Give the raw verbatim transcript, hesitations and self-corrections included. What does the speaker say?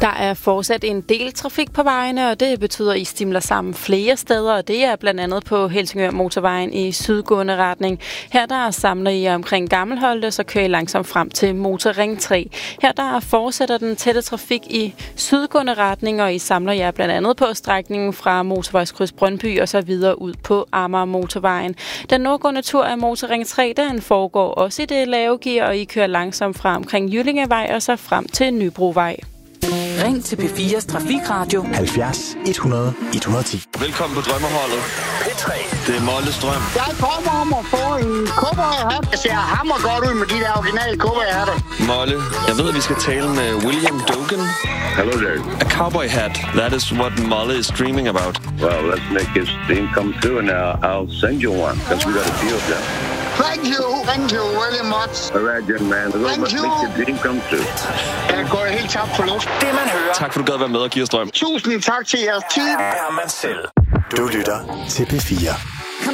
Der er fortsat en del trafik på vejene, og det betyder, at I stimler sammen flere steder, og det er blandt andet på Helsingør Motorvejen i sydgående retning. Her der samler I omkring Gammelholte, så kører I langsomt frem til Motorring tre. Her der fortsætter den tætte trafik i sydgående retning, og I samler jer blandt andet på strækningen fra Motorvejskryds Brøndby og så videre ud på Amager Motorvejen. Den nordgående tur af Motorring tre, den foregår også i det lave gear, og I kører langsomt fra omkring Jyllingevej og så frem til Nybrovej. Ring til P fires Trafikradio halvfjerds hundrede et hundrede og ti. Velkommen på Drømmeholdet. P tre. Det er Molles drøm. Jeg kommer om at få en cowboyhat. Jeg ser hammer godt ud med de der originale cowboyhatter. Molle, jeg ved, at vi skal tale med William Dogan. Hello there. A cowboy hat. That is what Molle is dreaming about. Well, let's make his dream come true, and uh, I'll send you one, because we got a few of them. Thank you. Thank you very much. All right, young man. Let's make your dream come true. Jeg går helt tabt for luft. Det man hører, Tak for, du gad være med og give os drøm. Tusind tak til jeres tid. er man selv. Du lytter til P fire.